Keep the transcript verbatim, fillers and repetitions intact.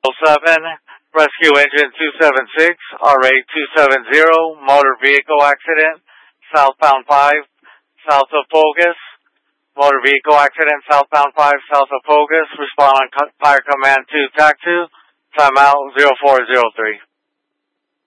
seven, Rescue Engine two seven six, R A two seven zero, motor vehicle accident, southbound five, south of Bogus. Motor vehicle accident, southbound five, south of Bogus. Respond on Fire Command two, T A C two, timeout zero four zero three.